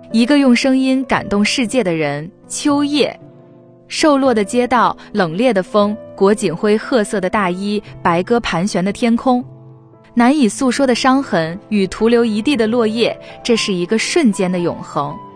一个用声音感动世界的人，秋叶。瘦落的街道，冷冽的风，裹锦灰褐色的大衣，白鸽盘旋的天空，难以诉说的伤痕与徒留一地的落叶，这是一个瞬间的永恒。